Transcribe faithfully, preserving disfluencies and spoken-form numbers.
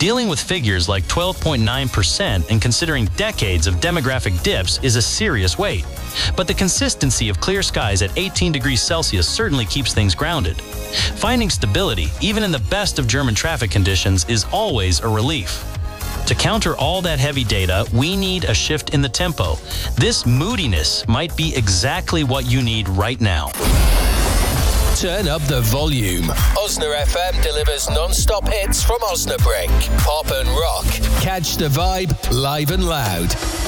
Dealing with figures like twelve point nine percent and considering decades of demographic dips is a serious weight. But the consistency of clear skies at eighteen degrees Celsius certainly keeps things grounded. Finding stability, even in the best of German traffic conditions, is always a relief. To counter all that heavy data, we need a shift in the tempo. This moodiness might be exactly what you need right now. Turn up the volume. Osna F M delivers non-stop hits from Osnabrück. Pop and rock. Catch the vibe live and loud.